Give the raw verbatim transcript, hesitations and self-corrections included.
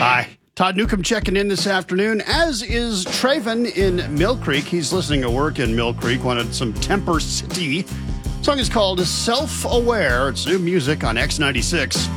Hi. Todd Newcomb checking in this afternoon, as is Traven in Mill Creek. He's listening to work in Mill Creek, wanted some Temper City. The song is called Self-Aware. It's new music on X ninety-six.